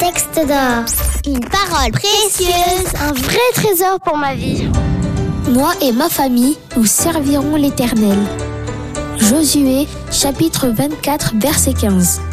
texte d'or. Une parole précieuse, un vrai trésor pour ma vie. Moi et ma famille, nous servirons l'Éternel. Josué, chapitre 24, verset 15.